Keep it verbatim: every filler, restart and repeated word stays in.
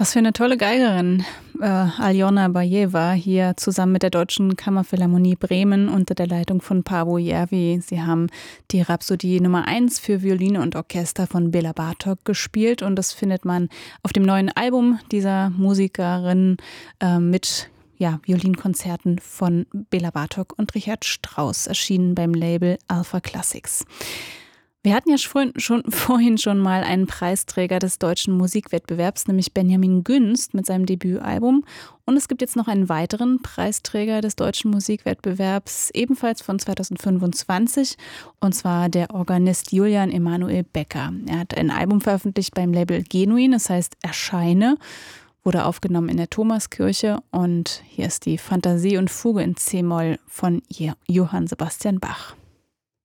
Was für eine tolle Geigerin, äh, Aljona Bajeva, hier zusammen mit der Deutschen Kammerphilharmonie Bremen unter der Leitung von Paavo Järvi. Sie haben die Rhapsodie Nummer eins für Violine und Orchester von Béla Bartók gespielt und das findet man auf dem neuen Album dieser Musikerin äh, mit ja, Violinkonzerten von Béla Bartók und Richard Strauss, erschienen beim Label Alpha Classics. Wir hatten ja schon, schon vorhin schon mal einen Preisträger des deutschen Musikwettbewerbs, nämlich Benjamin Günst mit seinem Debütalbum. Und es gibt jetzt noch einen weiteren Preisträger des deutschen Musikwettbewerbs, ebenfalls von zweitausendfünfundzwanzig, und zwar der Organist Julian Emanuel Becker. Er hat ein Album veröffentlicht beim Label Genuin, das heißt Erscheine, wurde aufgenommen in der Thomaskirche, und hier ist die Fantasie und Fuge in C-Moll von Johann Sebastian Bach.